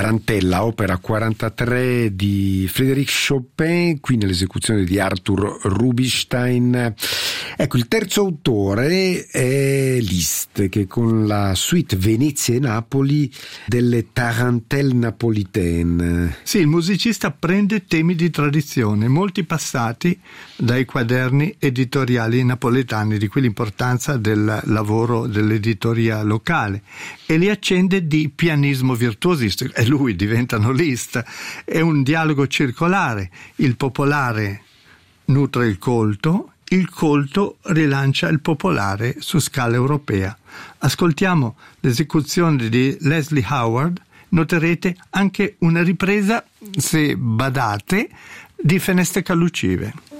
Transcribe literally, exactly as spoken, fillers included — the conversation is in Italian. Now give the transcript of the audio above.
Tarantella, opera quarantatré di Frédéric Chopin, qui nell'esecuzione di Arthur Rubinstein. Ecco, il terzo autore è Liszt, che con la suite Venezia e Napoli delle Tarentelle napolitaine. Sì, il musicista prende temi di tradizione, molti passati dai quaderni editoriali napoletani, di qui l'importanza del lavoro dell'editoria locale, e li accende di pianismo virtuosistico, e lui diventano Liszt. È un dialogo circolare, il popolare nutre il colto, il colto rilancia il popolare su scala europea. Ascoltiamo l'esecuzione di Leslie Howard, noterete anche una ripresa, se badate, di Feneste Callucive.